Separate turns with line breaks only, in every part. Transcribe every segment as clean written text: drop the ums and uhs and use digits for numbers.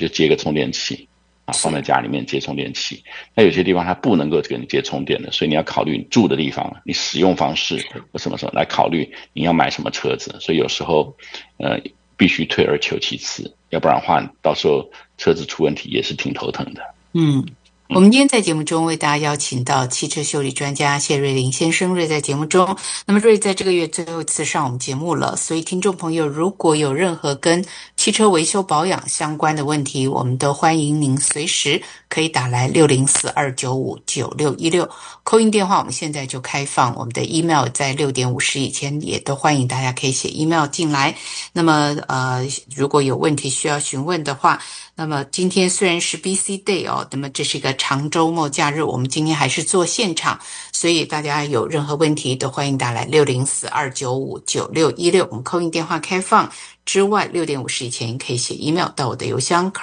就接个充电器放在家里面接充电器。那有些地方它不能够给你接充电的，所以你要考虑你住的地方，你使用方式或什么来考虑你要买什么车子。所以有时候必须退而求其次，要不然的话到时候车子出问题也是挺头疼的。
我们今天在节目中为大家邀请到汽车修理专家谢瑞麟先生。瑞在节目中，那么瑞在这个月最后一次上我们节目了，所以听众朋友如果有任何跟汽车维修保养相关的问题，我们都欢迎您随时可以打来604-295-9616 call in 电话，我们现在就开放。我们的 email 在6点50以前也都欢迎大家可以写 email 进来。那么如果有问题需要询问的话，那么今天虽然是 BC Day 那么这是一个长周末假日，我们今天还是做现场，所以大家有任何问题都欢迎打来604-295-9616，我们 call in 电话开放之外，6点50以前可以写 email 到我的邮箱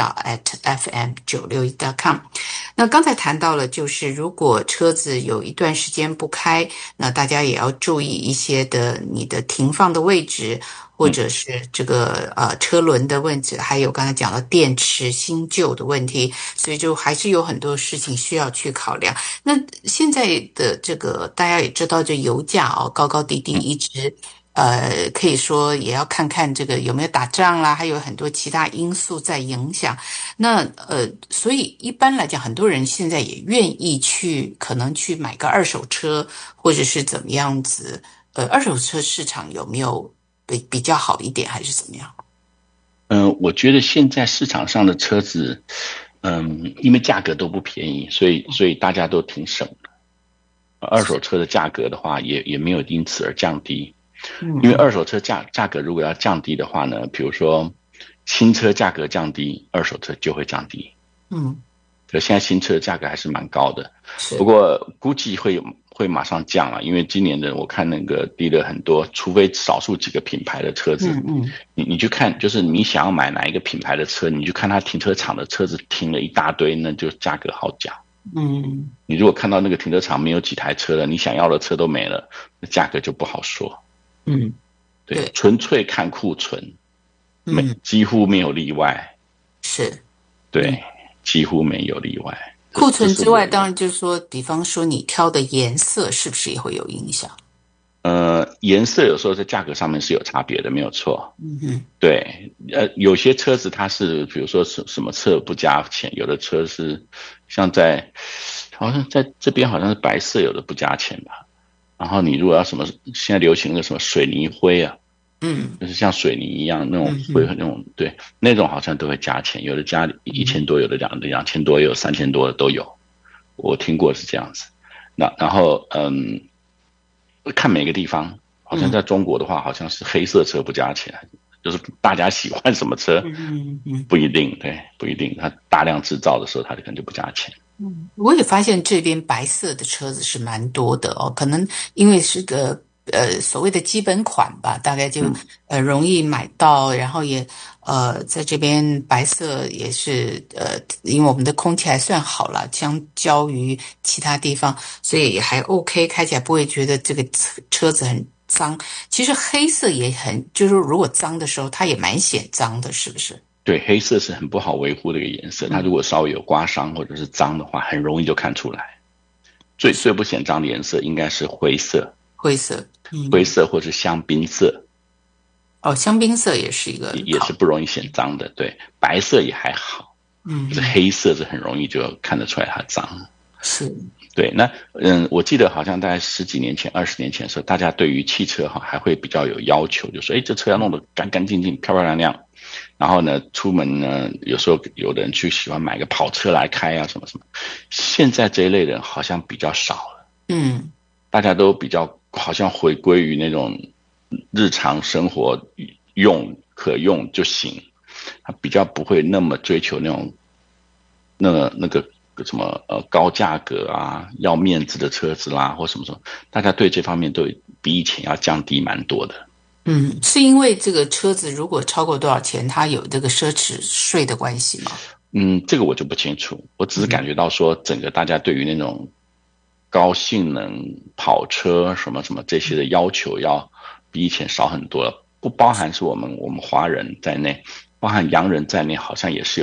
carmenshaw@fm961.com。 那刚才谈到了，就是如果车子有一段时间不开，那大家也要注意一些的你的停放的位置，或者是这个车轮的问题，还有刚才讲到电池新旧的问题，所以就还是有很多事情需要去考量。那现在的这个大家也知道，这油价高高低低一直可以说也要看看这个有没有打仗啦，还有很多其他因素在影响。那所以一般来讲，很多人现在也愿意可能去买个二手车，或者是怎么样子。二手车市场有没有比较好一点，还是怎么样？
我觉得现在市场上的车子，因为价格都不便宜，所以大家都挺省的。二手车的价格的话，也没有因此而降低。因为二手车价格如果要降低的话呢，比如说新车价格降低，二手车就会降低。可现在新车的价格还是蛮高的，不过估计会马上降了，因为今年的我看那个低了很多，除非少数几个品牌的车子。你去看，就是你想要买哪一个品牌的车，你去看它停车场的车子停了一大堆，那就价格好讲。你如果看到那个停车场没有几台车了，你想要的车都没了，那价格就不好说。对，纯粹看库存，几乎没有例外。
是，
对，几乎没有例外。
库存之外，当然就是说，比方说你挑的颜色是不是也会有影响？
颜色有时候在价格上面是有差别的，没有错。对，有些车子它是，比如说什么色不加钱，有的车是好像在这边好像是白色，有的不加钱吧。然后你如果要什么，现在流行的什么水泥灰啊，就是像水泥一样那种灰，那种对，那种好像都会加钱，有的加1000多，有的2000多，也有3000多的都有，我听过是这样子。然后看每个地方，好像在中国的话，好像是黑色车不加钱，就是大家喜欢什么车，不一定，对，不一定，它大量制造的时候，它可能就不加钱。
我也发现这边白色的车子是蛮多的可能因为是个所谓的基本款吧，大概就容易买到，然后也在这边白色也是因为我们的空气还算好了，相较于其他地方，所以也还 OK， 开起来不会觉得这个车子很脏。其实黑色也就是如果脏的时候，它也蛮显脏的，是不是？
对，黑色是很不好维护的一个颜色，它如果稍微有刮伤或者是脏的话，很容易就看出来。最不显脏的颜色应该是灰色，灰色或是香槟色。
香槟色也是一个，
也是不容易显脏的。对，白色也还好，可是黑色是很容易就看得出来它脏。
是，
对，那我记得好像大概10几年前、20年前的时候，大家对于汽车还会比较有要求，就说这车要弄得干干净净、漂漂亮亮。然后呢，出门呢，有时候有的人去喜欢买个跑车来开啊，什么什么。现在这一类人好像比较少了，大家都比较好像回归于那种日常生活可用就行，比较不会那么追求那种那个什么高价格啊，要面子的车子啦，或什么什么，大家对这方面都比以前要降低蛮多的。
是因为这个车子如果超过多少钱，它有这个奢侈税的关系吗？
这个我就不清楚，我只是感觉到说，整个大家对于那种高性能跑车什么什么这些的要求要比以前少很多了，不包含是我们华人在内，包含洋人在内，好像也是有